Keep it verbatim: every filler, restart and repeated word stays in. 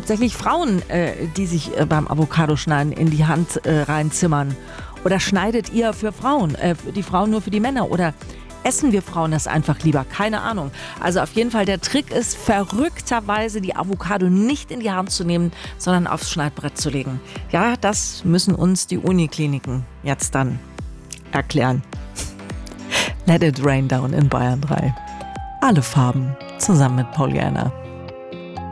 tatsächlich Frauen, äh, die sich äh, beim Avocadoschneiden in die Hand äh, reinzimmern? Oder schneidet ihr für Frauen, äh, die Frauen nur für die Männer? Oder essen wir Frauen das einfach lieber? Keine Ahnung. Also auf jeden Fall, der Trick ist verrückterweise, die Avocado nicht in die Hand zu nehmen, sondern aufs Schneidbrett zu legen. Ja, das müssen uns die Unikliniken jetzt dann erklären. Let it rain down in Bayern drei. Alle Farben zusammen mit Pollyanna.